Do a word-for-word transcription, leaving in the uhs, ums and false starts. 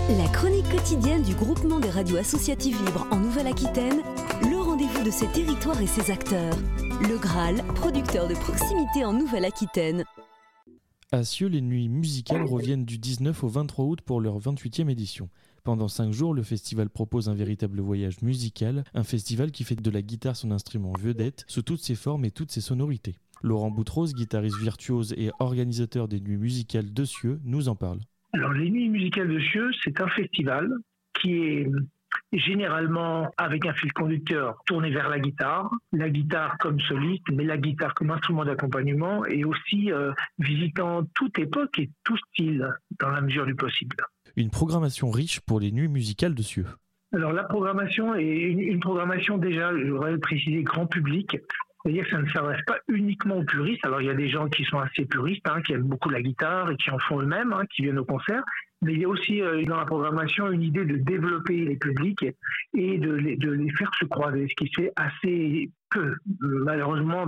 La chronique quotidienne du groupement des radios associatives libres en Nouvelle-Aquitaine, le rendez-vous de ses territoires et ses acteurs. Le Graal, producteur de proximité en Nouvelle-Aquitaine. À Cieux, les nuits musicales reviennent du dix-neuf au vingt-trois août pour leur vingt-huitième édition. Pendant cinq jours, le festival propose un véritable voyage musical, un festival qui fait de la guitare son instrument vedette, sous toutes ses formes et toutes ses sonorités. Laurent Boutros, guitariste virtuose et organisateur des nuits musicales de Cieux, nous en parle. Alors, les Nuits musicales de Cieux, c'est un festival qui est généralement avec un fil conducteur tourné vers la guitare, la guitare comme soliste, mais la guitare comme instrument d'accompagnement et aussi euh, visitant toute époque et tout style dans la mesure du possible. Une programmation riche pour les Nuits musicales de Cieux. Alors, la programmation est une, une programmation déjà, je voudrais préciser, grand public. C'est-à-dire que ça ne s'adresse pas uniquement aux puristes. Alors, il y a des gens qui sont assez puristes, hein, qui aiment beaucoup la guitare et qui en font eux-mêmes, hein, qui viennent au concert. Mais il y a aussi euh, dans la programmation une idée de développer les publics et de les, de les faire se croiser, ce qui se fait assez peu, malheureusement,